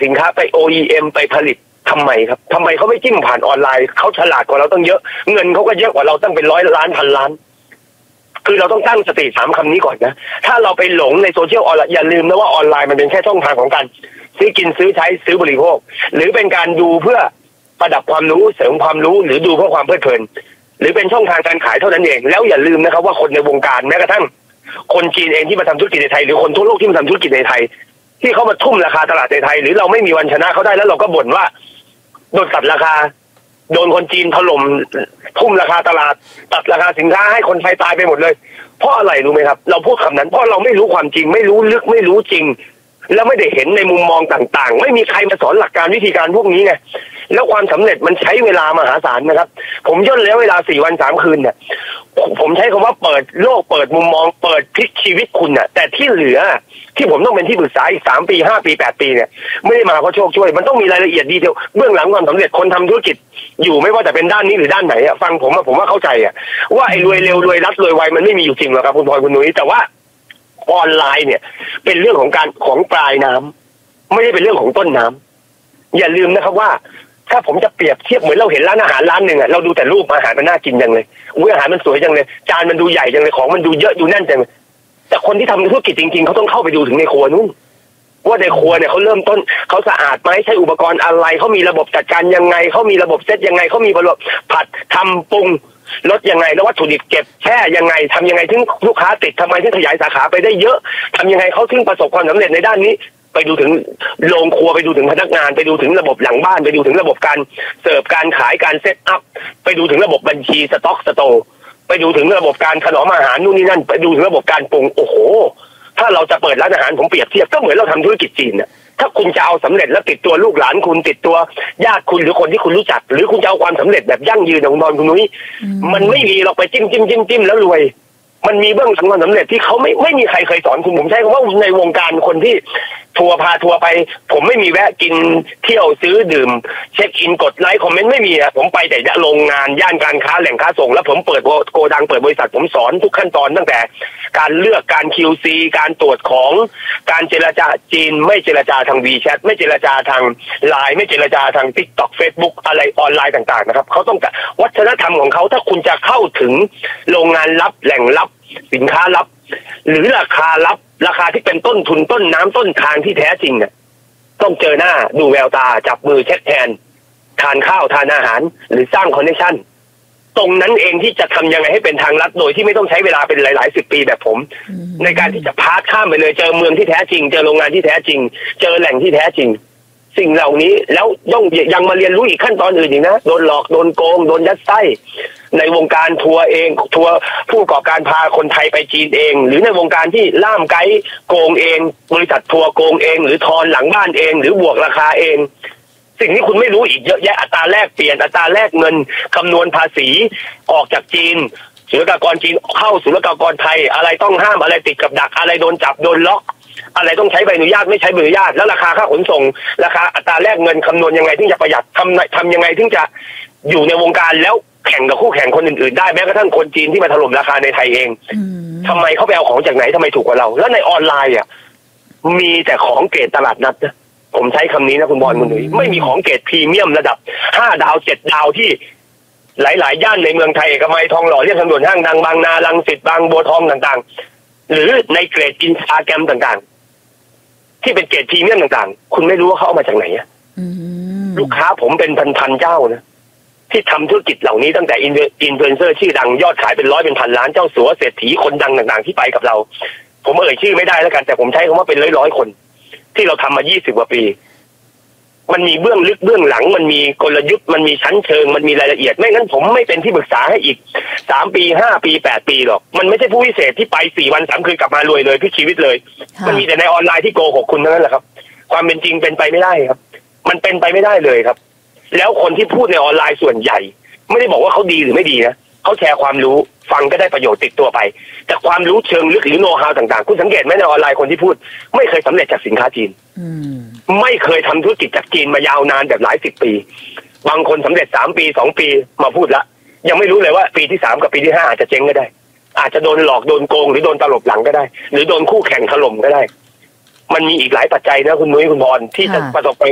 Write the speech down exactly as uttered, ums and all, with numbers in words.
สินค้าไป โอ อี เอ็ม ไปผลิตทำไมครับทำไมเขาไม่จิ้มผ่านออนไลน์เขาฉลาดกว่าเราตั้งเยอะเงินเขาก็เยอะกว่าเราตั้งเป็นร้อยล้านพันล้านคือเราต้องตั้งสติสามคำนี้ก่อนนะถ้าเราไปหลงในโซเชียลออนไลน์อย่าลืมนะว่าออนไลน์มันเป็นแค่ช่องทางของการซื้อกินซื้อใช้ซื้อบริโภคหรือเป็นการดูเพื่อประดับความรู้เสริมความรู้หรือดูเพื่อความเพลิดเพลินหรือเป็นช่องทางการขายเท่านั้นเองแล้วอย่าลืมนะครับว่าคนในวงการแม้กระทั่งคนจีนเองที่มาทำธุรกิจในไทยหรือคนทั่วโลกที่มาทำธุรกิจในไทยที่เขามาทุ่มราคาตลาดในไทยหรือเราไม่มีวันชนะเขาได้แล้วเราก็บ่นว่าโดนตัดราคาโดนคนจีนถล่มทุ่มราคาตลาดตัดราคาสินค้าให้คนไทยตายไปหมดเลยเพราะอะไรรู้ไหมครับเราพูดคำนั้นเพราะเราไม่รู้ความจริงไม่รู้ลึกไม่รู้จริงแล้วไม่ได้เห็นในมุมมองต่างๆไม่มีใครมาสอนหลักการวิธีการพวกนี้ไงแล้วความสำเร็จมันใช้เวลามหาศาลนะครับผมย่นแล้วเวลาสี่วันสามคืนเนี่ยผมใช้คำว่าเปิดโลกเปิดมุมมองเปิดพลิกชีวิตคุณน่ะแต่ที่เหลือที่ผมต้องเป็นที่ปรึกษาอีกสามปีห้าปีแปดปีเนี่ยไม่ได้มาเพราะโชคช่วยมันต้องมีรายละเอียดดีเทลเบื้องหลังความสำเร็จคนทำธุรกิจอยู่ไม่ว่าแต่เป็นด้านนี้หรือด้านไหนอะฟังผมอะผมว่าเข้าใจอะว่าไอ้รวยเร็วรวยรัดรวยไวมันไม่มีอยู่จริงหรอกครับคุณพลอยคุณนุ้ยแต่ว่าออนไลน์เนี่ยเป็นเรื่องของการของปลายน้ำไม่ได้เป็นเรื่องของต้นน้ำอย่าลืมนะครับว่าถ้าผมจะเปรียบเทียบเหมือนเราเห็นร้านอาหารร้านหนึ่งอะเราดูแต่รูปอาหารมันน่ากินจังเลยอุ้ยอาหารมันสวยจังเลยจานมันดูใหญ่จังเลยของมันดูเยอะดูแน่นจังเลยแต่คนที่ทำธุรกิจจริงๆเขาต้องเข้าไปดูถึงในครัวนู้นว่าในครัวเนี่ยเขาเริ่มต้นเขาสะอาดไหมใช้อุปกรณ์อะไรเขามีระบบจัดการยังไงเขามีระบบเซตยังไงเขามีระบบผัดทำปรุงลดยังไงแล้ววัตถุดิบเก็บแช่ยังไงทำยังไงถึงลูกค้าติดทำไมถึงขยายสาขาไปได้เยอะทำยังไงเขาถึงประสบความสำเร็จในด้านนี้ไปดูถึงโรงครัวไปดูถึงพนักงานไปดูถึงระบบหลังบ้านไปดูถึงระบบการเสิร์ฟการขายการเซตอัพไปดูถึงระบบบัญชีสต็อกสโตร์ไปดูถึงระบบการถนอมอาหารนู่นนี่นั่นไปดูถึงระบบการปรุงโอ้โหถ้าเราจะเปิดร้านอาหารผมเปรียบเทียบก็เหมือนเราทำธุรกิจจีนน่ะถ้าคุณจะเอาสำเร็จแล้วติดตัวลูกหลานคุณติดตัวญาติคุณหรือคนที่คุณรู้จักหรือคุณจะเอาความสำเร็จแบบยั่งยืนของนอนคุณนุ้ยมันไม่มีเราไปจิ้มจิ้มจิ้มจิ้มแล้วรวยมันมีเบื้องหลังความสำเร็จที่เขาไม่ไม่มีใครเคยสอนคุณผมใช้คำว่าในวงการคนที่ทัวร์พาทัวร์ไปผมไม่มีแวะกินเที่ยวซื้อดื่มเช็คอินกดไลค์คอมเมนต์ไม่มีอะผมไปแต่โรงงานย่านการค้าแหล่งค้าส่งแล้วผมเปิดโกดังเปิดบริษัทผมสอนทุกขั้นตอนตั้งแต่การเลือกการ คิว ซี การตรวจของการเจรจาจีนไม่เจรจาทาง วี แชท ไม่เจรจาทาง ไลน์ ไม่เจรจาทาง ติ๊กต็อก เฟซบุ๊ก อะไรออนไลน์ต่างๆนะครับเขาต้องการวัฒนธรรมของเขาถ้าคุณจะเข้าถึงโรงงานลับแหล่งลับสินค้าลับหรือราคาลับราคาที่เป็นต้นทุนต้นน้ำต้นทางที่แท้จริงเนี่ยต้องเจอหน้าดูแววตาจับมือเช็คแฮนด์ทานข้าวทานอาหารหรือสร้างคอนเนคชั่นตรงนั้นเองที่จะทำยังไงให้เป็นทางลัดโดยที่ไม่ต้องใช้เวลาเป็นหลายๆสิบปีแบบผมในการที่จะพาสข้ามไปเลยเจอเมืองที่แท้จริงเจอโรงงานที่แท้จริงเจอแหล่งที่แท้จริงสิ่งเหล่านี้แล้วย่องยังมาเรียนรู้อีกขั้นตอนอื่นอีกนะโดนหลอกโดนโกงโดนยัดไส้ในวงการทัวร์เองทัวร์ผู้ประกอบการพาคนไทยไปจีนเองหรือในวงการที่ล่ามไกด์โกงเองบริษัททัวร์โกงเองหรือทอนหลังบ้านเองหรือบวกราคาเองสิ่งที่คุณไม่รู้อีกเยอะแยะอัตราแลกเปลี่ยนอัตราแลกเงินคำนวณภาษีออกจากจีนศุลกากรจีนเข้าศุลกากรไทยอะไรต้องห้ามอะไรติดกับดักอะไรโดนจับโดนล็อกอะไรต้องใช้ใบอนุญาตไม่ใช้ใบอนุญาตแล้วราคาค่าขนส่งราคาอัตราแลกเงินคำนวณยังไงถึงจะประหยัดทำทำยังไงถึงจะอยู่ในวงการแล้วแข่งกับคู่แข่งคนอื่นๆได้แม้กระทั่งคนจีนที่มาถล่มราคาในไทยเองทำไมเขาไปเอาของจากไหนทำไมถูกกว่าเราแล้วในออนไลน์อ่ะมีแต่ของเกรดตลาดนัดนะผมใช้คำนี้นะคุณบอลคุณหนุ่ยไม่มีของเกรดพรีเมียมระดับห้าดาวเจ็ดดาวที่หลายๆย่านในเมืองไทยเอกมัยทองหล่อเรียบทางด่วนห้างดังบางนารังสิตบางบัวทองต่างๆหรือในเกรดอินสตาแกรมต่างๆที่เป็นเกรดพรีเมียมต่างๆคุณไม่รู้ว่าเขาเอามาจากไหนอ่ะลูกค้าผมเป็นพันๆเจ้านะที่ทำธุรกิจเหล่านี้ตั้งแต่อินฟลูเอนเซอร์ชื่อดังยอดขายเป็นร้อยเป็นพันล้านเจ้าสัวเศรษฐีคนดังต่างๆที่ไปกับเราผมเอ่ยชื่อไม่ได้แล้วกันแต่ผมใช้คำว่าเป็นร้อยๆคนที่เราทำมายี่สิบกว่าปีมันมีเบื้องลึกเบื้องหลังมันมีกลยุทธ์มันมีชั้นเชิงมันมีรายละเอียดไม่งั้นผมไม่เป็นที่ปรึกษาให้อีกสามปีห้าปีแปดปีหรอกมันไม่ใช่ผู้พิเศษที่ไปสี่วันสามคืนกลับมารวยเลยพลิกชีวิตเลยมันมีแต่ในออนไลน์ที่โกหกคุณเท่านั้นแหละครับความเป็นจริงเป็นไปไม่ได้ครับมันเป็นไปไม่ได้เลยครับแล้วคนที่พูดในออนไลน์ส่วนใหญ่ไม่ได้บอกว่าเขาดีหรือไม่ดีนะเขาแชร์ความรู้ฟังก็ได้ประโยชน์ติดตัวไปแต่ความรู้เชิงลึกหรือโน้ตฮาวต่างๆคุณสังเกตไหมในออนไลน์คนที่พูดไม่เคยสำเร็จจากสินค้าจีนไม่เคยทำธุรกิจจากจีนมายาวนานแบบหลายสิบปีบางคนสำเร็จสามปีสองปีมาพูดละยังไม่รู้เลยว่าปีที่สามกับปีที่ห้าอาจจะเจ๊งก็ได้อาจจะโดนหลอกโดนโกงหรือโดนตลบหลังก็ได้หรือโดนคู่แข่งถล่มก็ได้มันมีอีกหลายปัจจัยนะคุณนุ้ยคุณพรที่จะประสบ